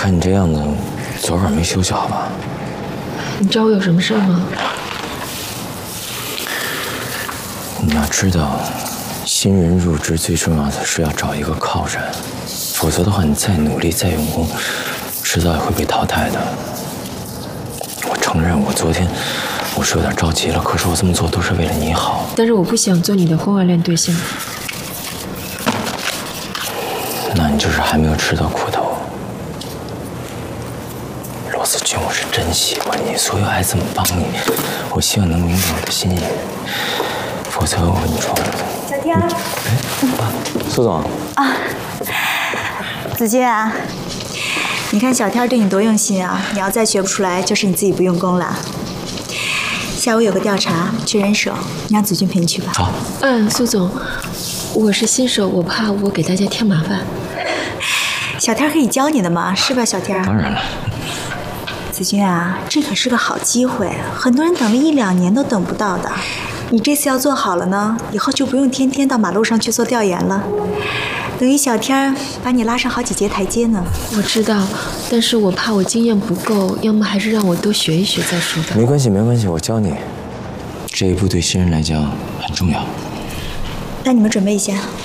看你这样子，昨晚没休息好吧？ 你找我有什么事吗？ 你要知道，新人入职最重要的是要找一个靠山，否则的话，你再努力再用功，迟早也会被淘汰的。我承认，我昨天我是有点着急了，可是我这么做都是为了你好。 但是我不想做你的婚外恋对象。 那你就是还没有吃到苦头。罗思君，我是真喜欢你，所以我还这么帮你。我希望能明白我的心意，否则我跟你说， 小天儿， 苏总啊，子君啊，你看小天对你多用心啊！你要再学不出来，就是你自己不用功了。下午有个调查，去人手，你让子君陪你去吧。 好。 苏总，我是新手，我怕我给大家添麻烦。 小天可以教你的嘛，是吧，小天？ 当然了。 子君啊，这可是个好机会，很多人等了1、2年都等不到的。你这次要做好了呢，以后就不用天天到马路上去做调研了，等于小天把你拉上好几节台阶呢。 我知道，但是我怕我经验不够，要么还是让我多学一学再说吧。 没关系，没关系，我教你。这一步对新人来讲很重要。 那你们准备一下。